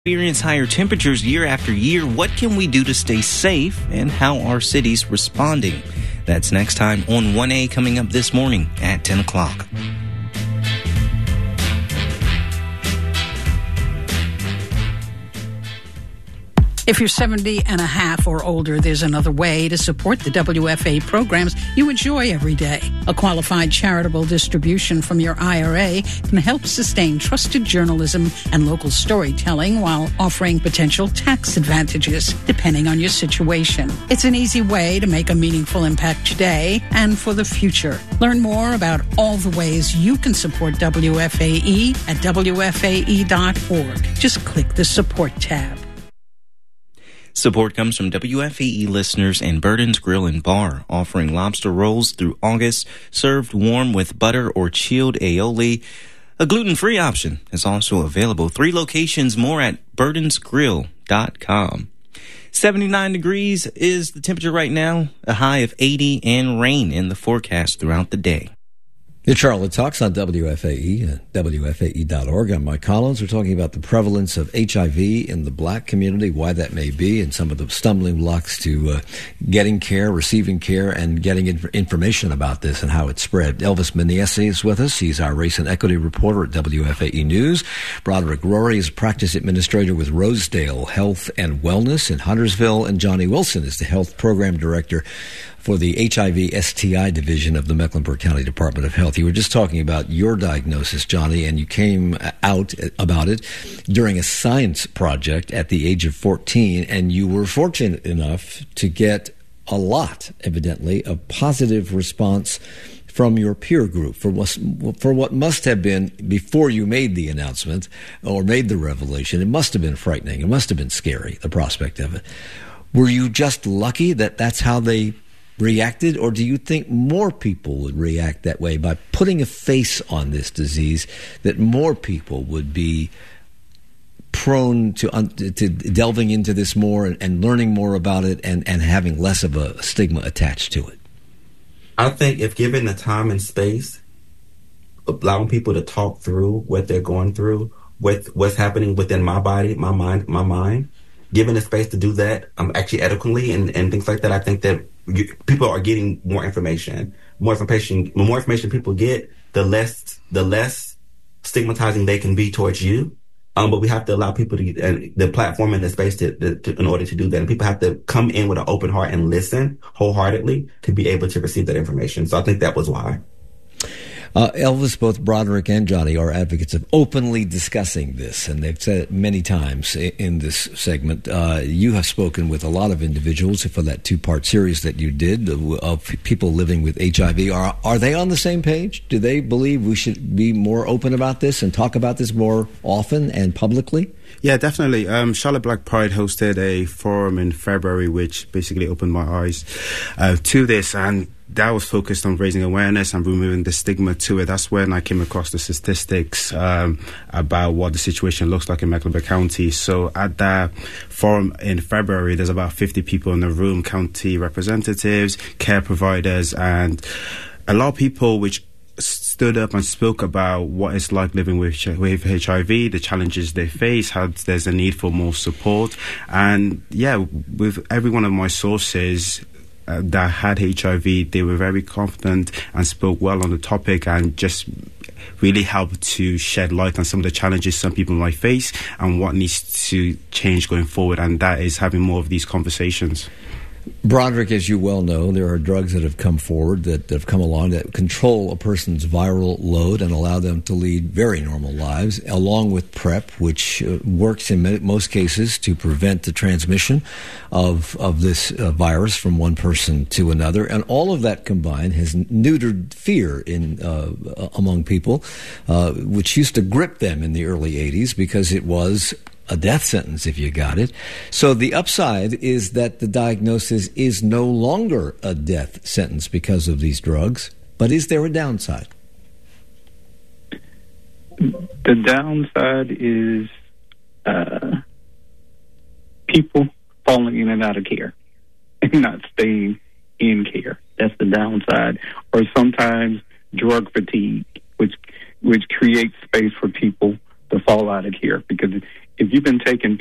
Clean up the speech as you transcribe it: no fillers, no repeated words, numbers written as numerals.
Experience higher temperatures year after year. What can we do to stay safe, and how are cities responding? That's next time on 1A, coming up this morning at 10 o'clock. If you're 70 and a half or older, there's another way to support the WFA programs you enjoy every day. A qualified charitable distribution from your IRA can help sustain trusted journalism and local storytelling while offering potential tax advantages, depending on your situation. It's an easy way to make a meaningful impact today and for the future. Learn more about all the ways you can support WFAE at WFAE.org. Just click the Support tab. Support comes from WFAE listeners and Burden's Grill and Bar, offering lobster rolls through August, served warm with butter or chilled aioli. A gluten-free option is also available. 3 locations more at burdensgrill.com. 79 degrees is the temperature right now, a high of 80, and rain in the forecast throughout the day. It's Charlotte Talks on WFAE, WFAE.org. I'm Mike Collins. We're talking about the prevalence of HIV in the black community, why that may be, and some of the stumbling blocks to getting care, receiving care, and getting information about this and how it's spread. Elvis Meniesi is with us. He's our race and equity reporter at WFAE News. Broderick Rory is practice administrator with Rosedale Health and Wellness in Huntersville, and Johnny Wilson is the health program director for the HIV-STI division of the Mecklenburg County Department of Health. You were just talking about your diagnosis, Johnny, and you came out about it during a science project at the age of 14, and you were fortunate enough to get a lot, evidently, of positive response from your peer group for what must have been, before you made the announcement or made the revelation, it must have been frightening. It must have been scary, the prospect of it. Were you just lucky that that's how they reacted, or do you think more people would react that way by putting a face on this disease, that more people would be prone to delving into this more and learning more about it and having less of a stigma attached to it? I think if given the time and space, allowing people to talk through what they're going through, with what's happening within my body, my mind, given the space to do that, actually adequately and things like that, I think that people are getting more information. The more information people get, the less stigmatizing they can be towards you. But we have to allow people to get the platform and the space to in order to do that. And people have to come in with an open heart and listen wholeheartedly to be able to receive that information. So I think that was why. Elvis, both Broderick and Johnny are advocates of openly discussing this, and they've said it many times in this segment. You have spoken with a lot of individuals for that 2-part series that you did of people living with HIV. Are they on the same page? Do they believe we should be more open about this and talk about this more often and publicly? Yeah, definitely. Charlotte Black Pride hosted a forum in February which basically opened my eyes to this, and that was focused on raising awareness and removing the stigma to it. That's when I came across the statistics about what the situation looks like in Mecklenburg County. So at that forum in February, there's about 50 people in the room, county representatives, care providers, and a lot of people which stood up and spoke about what it's like living with HIV, the challenges they face, how there's a need for more support. And yeah, with every one of my sources that had HIV, they were very confident and spoke well on the topic and just really helped to shed light on some of the challenges some people might face and what needs to change going forward, and that is having more of these conversations. Broderick, as you well know, there are drugs that have come forward, that have come along, that control a person's viral load and allow them to lead very normal lives, along with PrEP, which works in most cases to prevent the transmission of this virus from one person to another. And all of that combined has neutered fear among people, which used to grip them in the early 80s because it was a death sentence if you got it. So the upside is that the diagnosis is no longer a death sentence because of these drugs. But is there a downside? The downside is people falling in and out of care and not staying in care. That's the downside. Or sometimes drug fatigue, which creates space for people to fall out of care, because if you've been taking